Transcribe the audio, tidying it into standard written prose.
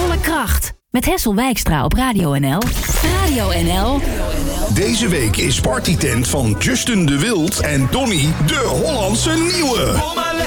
Volle kracht. Met Hessel Wijkstra op Radio NL. Radio NL. Deze week is Partytent van Justin de Wild en Donny de Hollandse Nieuwe.